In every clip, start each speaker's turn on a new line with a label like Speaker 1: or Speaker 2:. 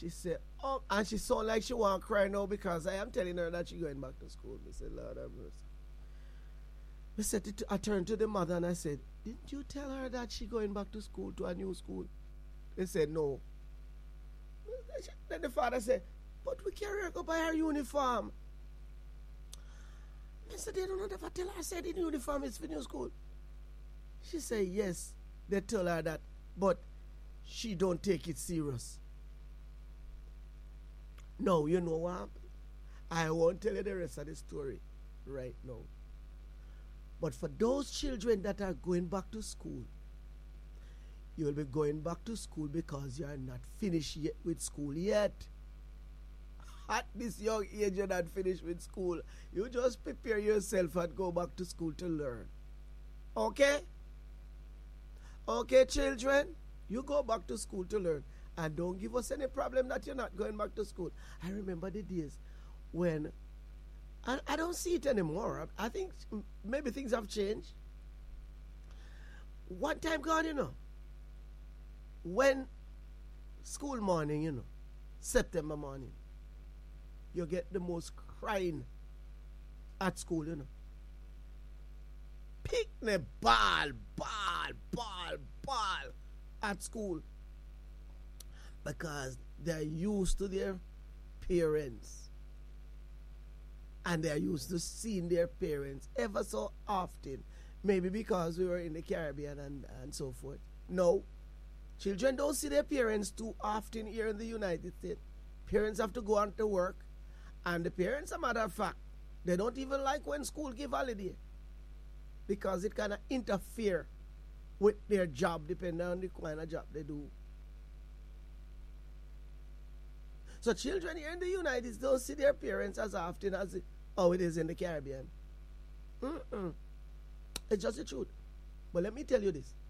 Speaker 1: She said, oh, and she sounded like she want to cry now because I am telling her that she's going back to school. I said, Lord have mercy. I turned to the mother and I said, didn't you tell her that she's going back to school, to a new school? They said, no. Then the father said, but we carry her go buy her uniform. I said, they don't ever tell her, I said, the uniform is for new school. She said, yes, they tell her that, but she don't take it serious. No, you know what happened? I won't tell you the rest of the story right now. But for those children that are going back to school, you will be going back to school because you are not finished yet with school yet. At this young age, you're not finished with school. You just prepare yourself and go back to school to learn. Okay? Okay, children? You go back to school to learn. And don't give us any problem that you're not going back to school. I remember the days when, I don't see it anymore. I think maybe things have changed. One time, God, when school morning, September morning, you get the most crying at school, Pick the ball at school. Because they're used to their parents. And they're used to seeing their parents ever so often. Maybe because we were in the Caribbean and so forth. No. Children don't see their parents too often here in the United States. Parents have to go on to work. And the parents, as a matter of fact, they don't even like when school give holiday. Because it kind of interfere with their job depending on the kind of job they do. So children here in the United States don't see their parents as often as it is in the Caribbean. It's just the truth. But let me tell you this.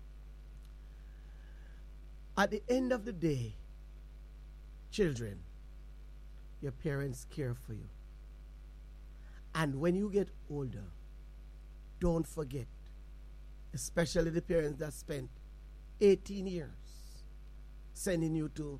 Speaker 1: At the end of the day, children, your parents care for you. And when you get older, don't forget, especially the parents that spent 18 years sending you to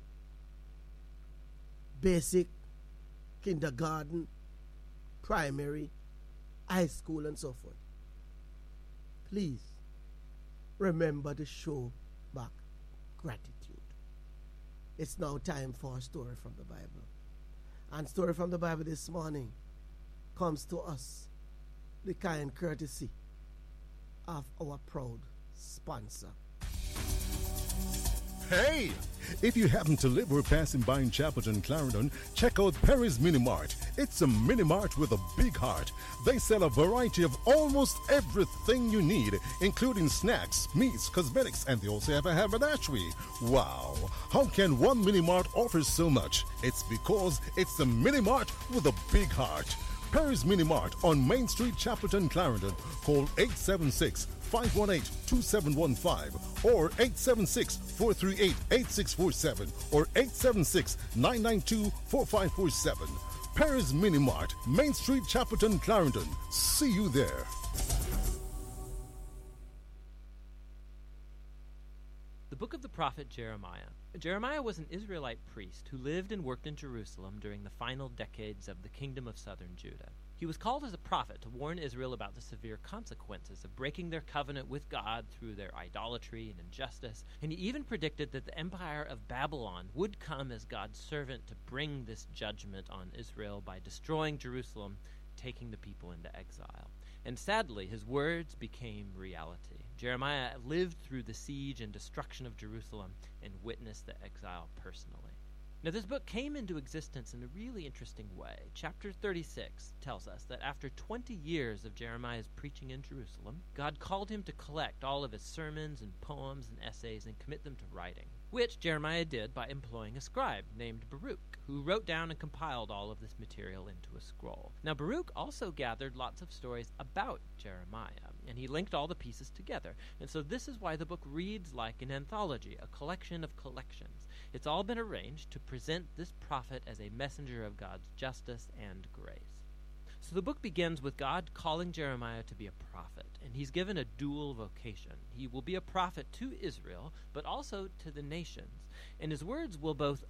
Speaker 1: basic, kindergarten, primary, high school, and so forth. Please remember to show back gratitude. It's now time for a story from the Bible. And story from the Bible this morning comes to us the kind courtesy of our proud sponsor.
Speaker 2: Hey! If you happen to live or passing by in Chapelton, Clarendon, check out Perry's Mini Mart. It's a mini mart with a big heart. They sell a variety of almost everything you need, including snacks, meats, cosmetics, and they also have a haberdashery. Wow! How can one mini mart offer so much? It's because it's a mini mart with a big heart. Perry's Mini Mart on Main Street, Chapelton, Clarendon. Call 876-518-2715 or 876-438-8647 or 876-992-4547. Perry's Mini Mart, Main Street, Chapelton, Clarendon. See you there.
Speaker 3: The book of the prophet Jeremiah. Jeremiah was an Israelite priest who lived and worked in Jerusalem during the final decades of the kingdom of southern Judah. He was called as a prophet to warn Israel about the severe consequences of breaking their covenant with God through their idolatry and injustice, and he even predicted that the empire of Babylon would come as God's servant to bring this judgment on Israel by destroying Jerusalem, taking the people into exile. And sadly, his words became reality. Jeremiah lived through the siege and destruction of Jerusalem and witnessed the exile personally. Now, this book came into existence in a really interesting way. Chapter 36 tells us that after 20 years of Jeremiah's preaching in Jerusalem, God called him to collect all of his sermons and poems and essays and commit them to writing, which Jeremiah did by employing a scribe named Baruch, who wrote down and compiled all of this material into a scroll. Now, Baruch also gathered lots of stories about Jeremiah, and he linked all the pieces together. And so this is why the book reads like an anthology, a collection of collections. It's all been arranged to present this prophet as a messenger of God's justice and grace. So the book begins with God calling Jeremiah to be a prophet, and he's given a dual vocation. He will be a prophet to Israel, but also to the nations, and his words will both